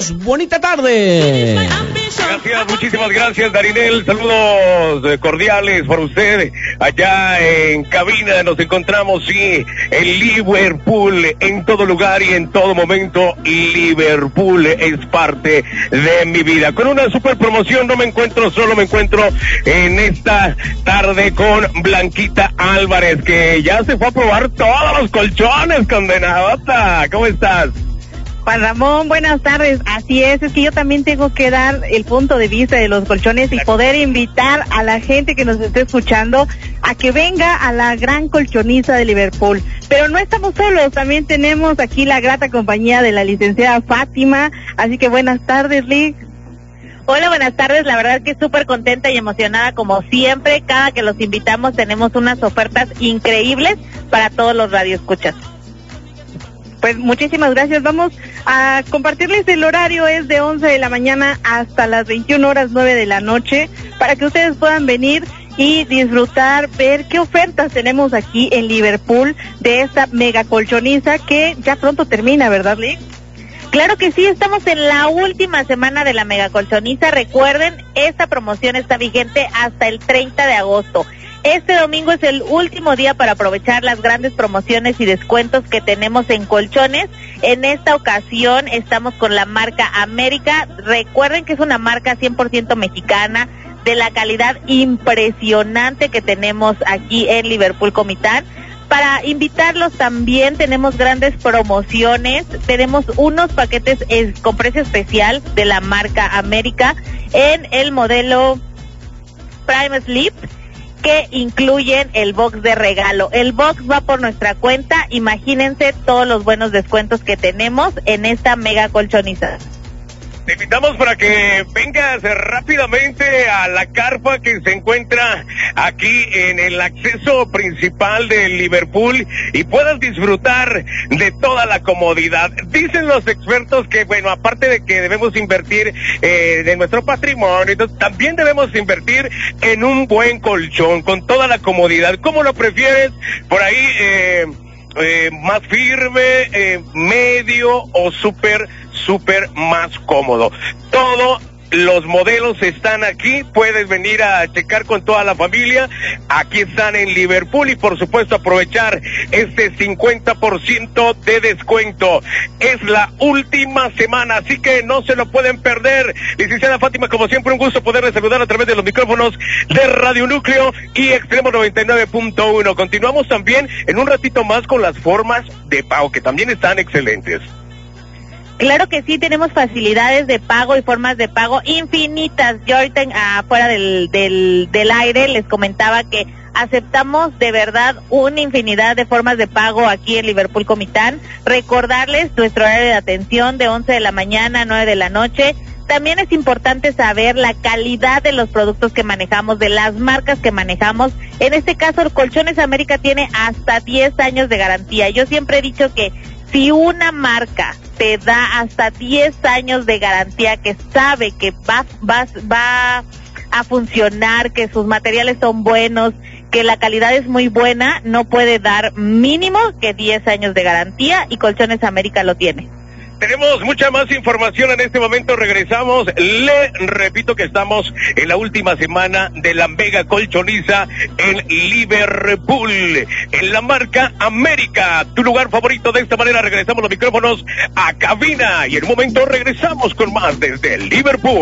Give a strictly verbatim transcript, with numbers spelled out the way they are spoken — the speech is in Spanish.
Bonita tarde. Gracias, muchísimas gracias, Darinel. Saludos cordiales por usted. Allá en cabina nos encontramos, sí, en Liverpool, en todo lugar y en todo momento. Liverpool es parte de mi vida. Con una super promoción, no me encuentro solo, me encuentro en esta tarde con Blanquita Álvarez, que ya se fue a probar todos los colchones, condenadota. ¿Cómo estás? Juan Ramón, buenas tardes. Así es, es que yo también tengo que dar el punto de vista de los colchones y poder invitar a la gente que nos esté escuchando a que venga a la gran colchoniza de Liverpool. Pero no estamos solos, también tenemos aquí la grata compañía de la licenciada Fátima. Así que buenas tardes, Lick. Hola, buenas tardes. La verdad que súper contenta y emocionada como siempre. Cada que los invitamos tenemos unas ofertas increíbles para todos los radioescuchas. Pues muchísimas gracias. Vamos a compartirles el horario, es de once de la mañana hasta las veintiuna horas nueve de la noche, para que ustedes puedan venir y disfrutar, ver qué ofertas tenemos aquí en Liverpool de esta mega colchoniza que ya pronto termina, ¿verdad, Lick? Claro que sí, estamos en la última semana de la mega colchoniza. Recuerden, esta promoción está vigente hasta el treinta de agosto. Este domingo es el último día para aprovechar las grandes promociones y descuentos que tenemos en colchones. En esta ocasión estamos con la marca América. Recuerden que es una marca cien por ciento mexicana, de la calidad impresionante que tenemos aquí en Liverpool Comitán. Para invitarlos también tenemos grandes promociones. Tenemos unos paquetes eh, con precio especial de la marca América en el modelo Prime Sleep, que incluyen el box de regalo. El box va por nuestra cuenta. Imagínense todos los buenos descuentos que tenemos en esta mega colchoniza. Te invitamos para que vengas rápidamente a la carpa que se encuentra aquí en el acceso principal de Liverpool y puedas disfrutar de toda la comodidad. Dicen los expertos que, bueno, aparte de que debemos invertir eh, de nuestro patrimonio, entonces, también debemos invertir en un buen colchón con toda la comodidad. ¿Cómo lo prefieres? Por ahí, eh, eh, más firme, eh, medio o súper súper más cómodo. Todos los modelos están aquí, puedes venir a checar con toda la familia. Aquí están en Liverpool y por supuesto aprovechar este cincuenta por ciento de descuento. Es la última semana, así que no se lo pueden perder. Licenciada Fátima, como siempre un gusto poderles saludar a través de los micrófonos de Radio Núcleo y Extremo noventa y nueve punto uno. Continuamos también en un ratito más con las formas de pago, que también están excelentes. Claro que sí, tenemos facilidades de pago y formas de pago infinitas. Yo ahorita afuera del, del, del aire les comentaba que aceptamos de verdad una infinidad de formas de pago aquí en Liverpool Comitán. Recordarles nuestro horario de atención de once de la mañana a nueve de la noche. También es importante saber la calidad de los productos que manejamos, de las marcas que manejamos. En este caso, el Colchones América tiene hasta diez años de garantía. Yo siempre he dicho que si una marca te da hasta diez años de garantía, que sabe que va, va, va a funcionar, que sus materiales son buenos, que la calidad es muy buena, no puede dar mínimo que diez años de garantía, y Colchones América lo tiene. Tenemos mucha más información en este momento, regresamos. Le repito que estamos en la última semana de la mega colchoniza en Liverpool, en la marca América, tu lugar favorito. De esta manera regresamos los micrófonos a cabina y en un momento regresamos con más desde Liverpool.